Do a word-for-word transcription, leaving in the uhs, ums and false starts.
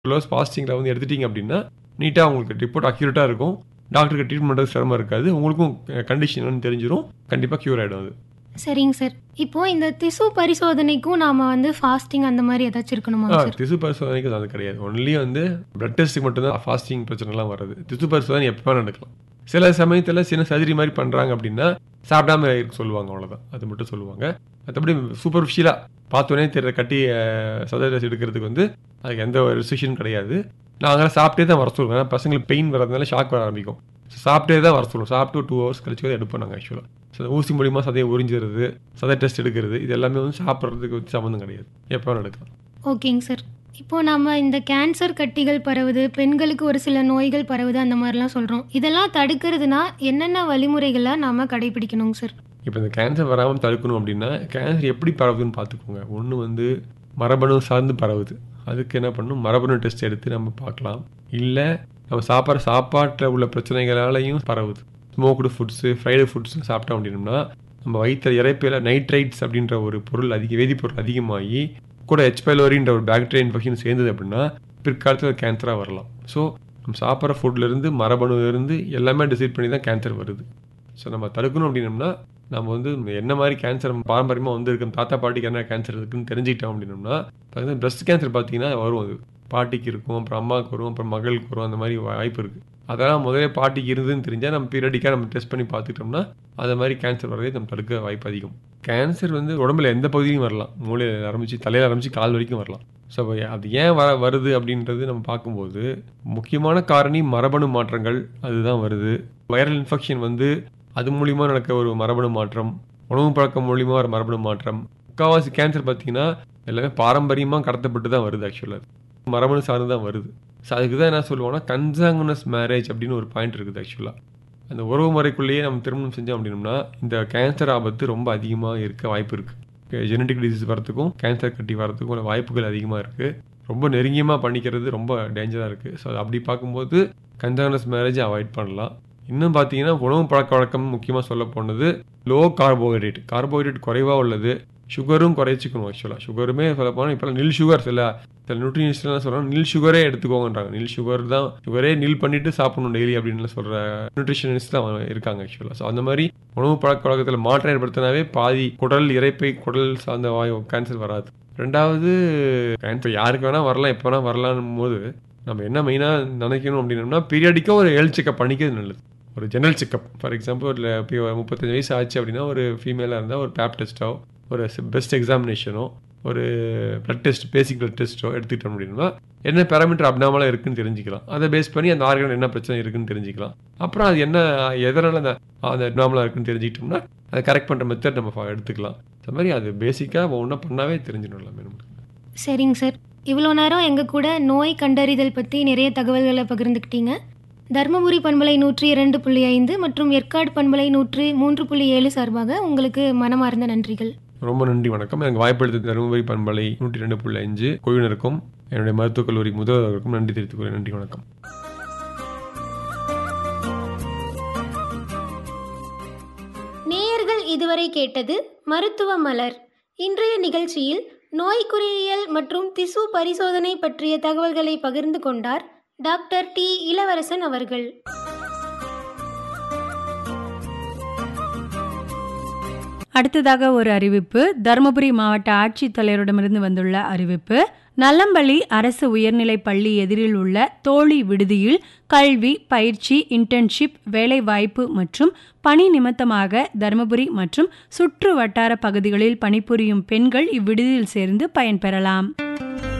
Hours ஃபாஸ்டிங்கில் வந்து எடுத்துட்டீங்க அப்படின்னா நீட்டாக உங்களுக்கு ரிப்போர்ட் அக்யூரேட்டாக இருக்கும். டாக்டருக்கு ட்ரீட்மெண்ட் பண்ணுறது சிரமம் இருக்காது. உங்களுக்கும் கண்டிஷன் தெரிஞ்சிடும். கண்டிப்பாக க்யூர் ஆகிடும் அது. சரிங்க சார். இப்போ இந்த திசு பரிசோதனைக்கும் நாம வந்து ஃபாஸ்டிங் அந்த மாதிரி ஏதாச்சும் இருக்கணுமா சார்? திசு பரிசோதனைக்கு அது கிடையாது. ஒன்லி வந்து பிளட் டெஸ்ட்டுக்கு மட்டும்தான் ஃபாஸ்டிங் பிரச்சனைலாம் வருது. திசு பரிசோதனை எப்போ நடக்கலாம். சில சமயத்தில் சின்ன சர்ஜரி மாதிரி பண்ணுறாங்க அப்படின்னா சாப்பிடாம இருக்க சொல்லுவாங்க, அவ்வளோதான். அது மட்டும் சொல்லுவாங்க. மற்றபடி சூப்பர்ஃபிஷியலாக பார்த்தோன்னே தெரியற கட்டி சதை டெஸ்ட் எடுக்கிறதுக்கு வந்து அதுக்கு எந்த ஒரு ரெஸ்ட்ரிக்ஷன் கிடையாது. நாங்களாம் சாப்பிட்டே தான் வர சொல்லுவோம். ஏன்னா பசங்களுக்கு பெயின் வரதுனால ஷாக் வர ஆரம்பிக்கும். சாப்பிட்டே தான் வர சொல்லுவோம். சாப்பிட்டு டூ ஹவர்ஸ் கழிச்சு தான் எடுப்போம் நாங்கள் ஆக்சுவலாக. ஸோ ஊசி மூலிமா சதையை உறிஞ்சிடுறது, சதை டெஸ்ட் எடுக்கிறது, இது எல்லாமே வந்து சாப்பிட்றதுக்கு வந்து சம்மந்தம் கிடையாது. எப்போ எடுக்கலாம். ஓகேங்க சார். இப்போ நம்ம இந்த கேன்சர் கட்டிகள் பரவுது, பெண்களுக்கு ஒரு சில நோய்கள் பரவுது, அந்த மாதிரிலாம் சொல்கிறோம். இதெல்லாம் தடுக்கிறதுனா என்னென்ன வழிமுறைகளை நாம் கடைபிடிக்கணுங்க சார்? இப்போ இந்த கேன்சர் வராமல் தடுக்கணும் அப்படின்னா கேன்சர் எப்படி பரவுதுன்னு பார்த்துக்கோங்க. ஒன்று வந்து மரபணு சார்ந்து பரவுது. அதுக்கு என்ன பண்ணணும், மரபணு டெஸ்ட் எடுத்து நம்ம பார்க்கலாம். இல்லை நம்ம சாப்பிட்ற சாப்பாட்டில் உள்ள பிரச்சனைகளாலையும் பரவுது. ஸ்மோக்டு ஃபுட்ஸு, ஃப்ரைடு ஃபுட்ஸ் சாப்பிட்டோம் அப்படின்னோம்னா நம்ம வயிற்று இறைப்பில் நைட்ரைட்ஸ் அப்படின்ற ஒரு பொருள் அதிக வேதிப்பொருள் அதிகமாகி கூட ஹெச் பைலோரின்ற ஒரு பாக்டீரியா இன்ஃபெக்ஷன் சேர்ந்தது அப்படின்னா பிற்காலத்தில் கேன்சராக வரலாம். ஸோ நம்ம சாப்பிட்ற ஃபுட்லேருந்து மரபணுலேருந்து எல்லாமே டிசைட் பண்ணி தான் கேன்சர் வருது. ஸோ நம்ம தடுக்கணும் அப்படின்னோம்னா நம்ம வந்து என்ன மாதிரி கேன்சர் பாரம்பரியமாக வந்து இருக்கு, தாத்தா பாட்டிக்கு என்ன கேன்சர் இருக்குன்னு தெரிஞ்சுக்கிட்டோம் அப்படின்னோம்னா பிரஸ்ட் கேன்சர் பார்த்தீங்கன்னா வரும். அது பாட்டிக்கு இருக்கும், அப்புறம் அம்மாவுக்கு வரும், அப்புறம் மகளுக்கு வரும். அந்த மாதிரி வாய்ப்பு இருக்குது. அதெல்லாம் முதலே பாட்டிக்கு இருந்துன்னு தெரிஞ்சால் நம்ம பீரியடிக்காக நம்ம டெஸ்ட் பண்ணி பார்த்துட்டோம்னா அது மாதிரி கேன்சர் வரதே நம்ம தடுக்க வாய்ப்பு அதிகம். கேன்சர் வந்து உடம்புல எந்த பகுதியும் வரலாம். மூளையில் ஆரம்பித்து தலையில் ஆரம்பித்து கால் வரைக்கும் வரலாம். ஸோ அது ஏன் வர வருது அப்படின்றது நம்ம பார்க்கும்போது முக்கியமான காரணி மரபணு மாற்றங்கள், அதுதான் வருது. வைரல் இன்ஃபெக்ஷன் வந்து அது மூலிமா நடக்க ஒரு மரபணு மாற்றம், உணவு பழக்கம் மூலிமா ஒரு மரபணு மாற்றம். முக்கால்வாசி கேன்சர் பார்த்தீங்கன்னா எல்லாமே பாரம்பரியமாக கடத்தப்பட்டு தான் வருது. ஆக்சுவலாக மரபணு சார்ந்து தான் வருது. ஸோ அதுக்கு தான் என்ன சொல்லுவோம்னா கன்சாங்குனஸ் மேரேஜ் அப்படின்னு ஒரு பாயிண்ட் இருக்குது. ஆக்சுவலாக அந்த உறவு முறைக்குள்ளேயே நம்ம திருமணம் செஞ்சோம் அப்படின்னோம்னா இந்த கேன்சர் ஆபத்து ரொம்ப அதிகமாக இருக்க வாய்ப்பு இருக்குது. ஜெனட்டிக் டிசீஸ் வரத்துக்கும் கேன்சர் கட்டி வரத்துக்கும் வாய்ப்புகள் அதிகமாக இருக்குது. ரொம்ப நெருங்கியமாக பண்ணிக்கிறது ரொம்ப டேஞ்சராக இருக்குது. ஸோ அப்படி பார்க்கும்போது கன்சாங்குனஸ் மேரேஜை அவாய்ட் பண்ணலாம். இன்னும் பார்த்தீங்கன்னா உணவு பழக்க வழக்கம் முக்கியமாக சொல்ல போனது லோ கார்போஹைட்ரேட். கார்போஹைட்ரேட் குறைவாக உள்ளது. சுகரும் குறைச்சிக்கணும். ஆக்சுவலாக சுகருமே சொல்ல போனால் இப்போலாம் நில் சுகர் சில சில நியூட்ரிஷன்ஸ்லாம் சொல்கிறாங்க நில் சுகரே எடுத்துக்கோங்கன்றாங்க. நில் சுகர் தான் சுகரே நில் பண்ணிட்டு சாப்பிடணும் டெய்லி அப்படின்னு சொல்கிற நியூட்ரிஷனிஸ்ட்லாம் இருக்காங்க ஆக்சுவலாக. ஸோ அந்த மாதிரி உணவு பழக்க வழக்கத்தில் மாற்றம் ஏற்படுத்தினாவே பாதி குடல் இரைப்பை குடல் சார்ந்த வாயு கேன்சர் வராது. ரெண்டாவது கேன்சர் யாருக்கு வேணால் வரலாம், எப்போ வேணால் வரலான்னும் போது நம்ம என்ன மெயினாக நினைக்கணும் அப்படின்னோம்னா பீரியடிக்காக ஒரு ஹெல்த் செக்அப் பண்ணிக்கிறது நல்லது. ஒரு ஜெனரல் செக்அப். ஃபார் எக்ஸாம்பிள் ஒரு முப்பத்தஞ்சு வயசு ஆச்சு அப்படின்னா ஒரு ஃபீமேலாக இருந்தால் ஒரு பேப் டெஸ்ட்டோ ஒரு பெஸ்ட் எக்ஸாமினேஷனோ ஒரு பிளட் டெஸ்ட் பேசிக் பிளட் டெஸ்ட்டோ எடுத்துக்கிட்டோம் அப்படின்னா என்ன பேராமீட்டர் அப்நார்மலாக இருக்குன்னு தெரிஞ்சுக்கலாம். அதை பேஸ் பண்ணி அந்த ஆர்கன் என்ன பிரச்சனை இருக்குன்னு தெரிஞ்சுக்கலாம். அப்புறம் அது என்ன எதனால் அந்த அந்த அப்நார்மலாக இருக்குன்னு தெரிஞ்சுக்கிட்டோம்னா அதை கரெக்ட் பண்ணுற மெத்தட் நம்ம எடுத்துக்கலாம். அந்த மாதிரி அது பேசிக்காக ஒன்றா பண்ணாவே தெரிஞ்சிடலாம். நமக்கு சரிங்க சார். இவ்வளோ நேரம் எங்கள் கூட நோய் கண்டறிதல் பற்றி நிறைய தகவல்களை பகிர்ந்துக்கிட்டீங்க. தருமபுரி பண்பலை நூற்றி இரண்டு புள்ளி ஐந்து மற்றும் ஏற்காடு பண்பலை நூற்றி மூன்று புள்ளி ஏழு சார்பாக உங்களுக்கு மனமார்ந்த நன்றிகள். ரொம்ப நன்றி, வணக்கம். எனக்கு வாய்ப்பளித்த தருமபுரி பண்பலை நூற்றி ரெண்டு புள்ளி அஞ்சு குழுவினருக்கும் என்னுடைய மருத்துவக் கல்லூரி முதல்வருக்கும் நன்றி தெரிவித்துக் கொள்கிறேன். நன்றி, வணக்கம். நேயர்கள் இதுவரை கேட்டது மருத்துவ மலர். இன்றைய நிகழ்ச்சியில் நோய் குறியியல் மற்றும் திசு பரிசோதனை பற்றிய தகவல்களை பகிர்ந்து கொண்டார் டாக்டர் டி இளவரசன் அவர்கள். அடுத்ததாக ஒரு அறிவிப்பு. தருமபுரி மாவட்ட ஆட்சித்தலைவரிடமிருந்து வந்துள்ள அறிவிப்பு. நல்லம்பள்ளி அரசு உயர்நிலைப் பள்ளி எதிரில் உள்ள தோழி விடுதியில் கல்வி, பயிற்சி, இன்டர்ன்ஷிப், வேலைவாய்ப்பு மற்றும் பணி நிமித்தமாக தருமபுரி மற்றும் சுற்று வட்டார பகுதிகளில் பணிபுரியும் பெண்கள் இவ்விடுதியில் சேர்ந்து பயன்பெறலாம்.